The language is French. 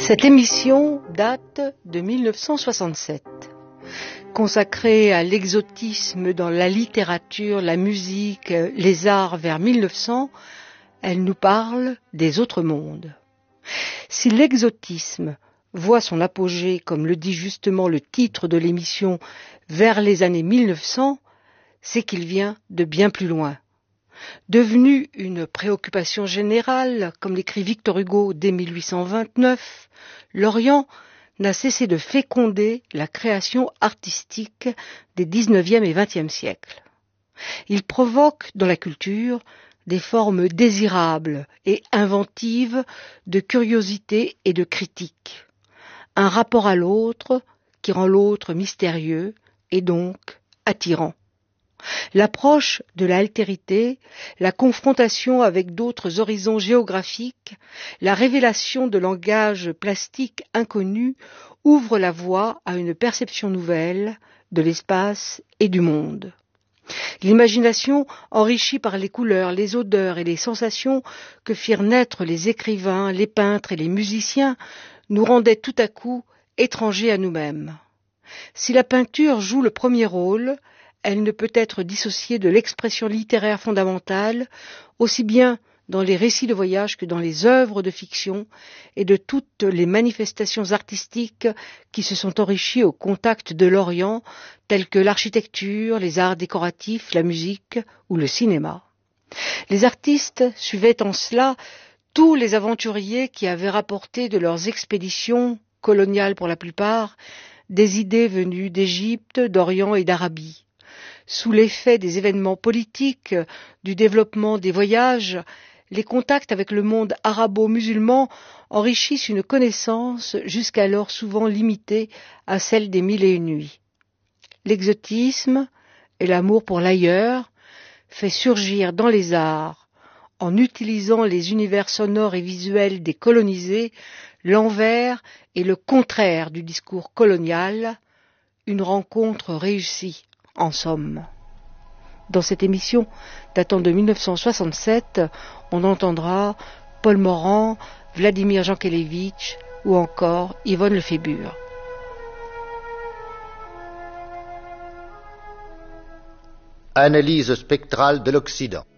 Cette émission date de 1967. Consacrée à l'exotisme dans la littérature, la musique, les arts vers 1900, elle nous parle des autres mondes. Si l'exotisme voit son apogée, comme le dit justement le titre de l'émission, vers les années 1900, c'est qu'il vient de bien plus loin. Devenu une préoccupation générale, comme l'écrit Victor Hugo dès 1829, l'Orient n'a cessé de féconder la création artistique des XIXe et XXe siècles. Il provoque dans la culture des formes désirables et inventives de curiosité et de critique, un rapport à l'autre qui rend l'autre mystérieux et donc attirant. L'approche de l'altérité, la confrontation avec d'autres horizons géographiques, la révélation de langages plastiques inconnus ouvrent la voie à une perception nouvelle de l'espace et du monde. L'imagination, enrichie par les couleurs, les odeurs et les sensations que firent naître les écrivains, les peintres et les musiciens, nous rendait tout à coup étrangers à nous-mêmes. Si la peinture joue le premier rôle, elle ne peut être dissociée de l'expression littéraire fondamentale, aussi bien dans les récits de voyage que dans les œuvres de fiction et de toutes les manifestations artistiques qui se sont enrichies au contact de l'Orient, telles que l'architecture, les arts décoratifs, la musique ou le cinéma. Les artistes suivaient en cela tous les aventuriers qui avaient rapporté de leurs expéditions, coloniales pour la plupart, des idées venues d'Égypte, d'Orient et d'Arabie. Sous l'effet des événements politiques, du développement des voyages, les contacts avec le monde arabo-musulman enrichissent une connaissance jusqu'alors souvent limitée à celle des Mille et une nuits. L'exotisme et l'amour pour l'ailleurs fait surgir dans les arts, en utilisant les univers sonores et visuels des colonisés, l'envers et le contraire du discours colonial, une rencontre réussie. En somme, dans cette émission datant de 1967, on entendra Paul Morand, Vladimir Jankélévitch ou encore Yvonne Lefébure. Analyse spectrale de l'Occident.